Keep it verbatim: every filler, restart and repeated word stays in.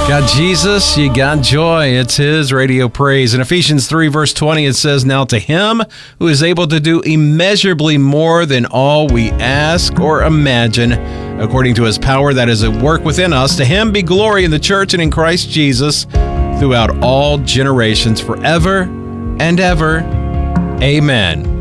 Got Jesus, you got joy. It's his radio praise. In Ephesians three, verse twenty, it says, "Now to him who is able to do immeasurably more than all we ask or imagine, according to his power that is at work within us, to him be glory in the church and in Christ Jesus throughout all generations, forever and ever. Amen."